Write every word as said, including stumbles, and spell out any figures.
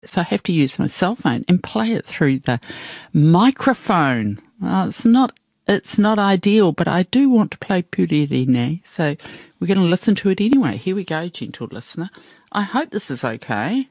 So I have to use my cell phone and play it through the microphone. Well, it's not it's not ideal, but I do want to play Purerine, so we're going to listen to it anyway. Here we go, gentle listener. I hope this is okay.